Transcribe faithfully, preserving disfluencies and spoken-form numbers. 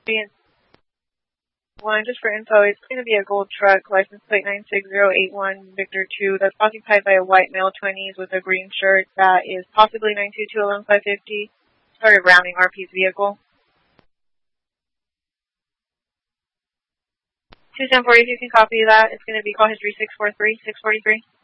One, just for info, it's going to be a gold truck, license plate nine six zero eight one Victor two, that's occupied by a white male twenties with a green shirt that is possibly nine two two eleven five fifty. Started rounding R P's vehicle. two ten forty, if you can copy that, it's going to be call history six four three, six forty-three.